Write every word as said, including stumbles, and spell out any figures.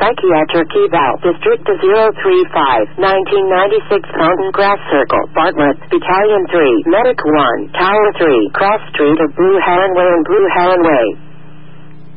Psychiatric Eval, District zero three five, nineteen ninety-six Mountain Grass Circle, Bartlett, Battalion three, Medic one, Tower three, Cross Street of Blue Heron Way and Blue Heron Way.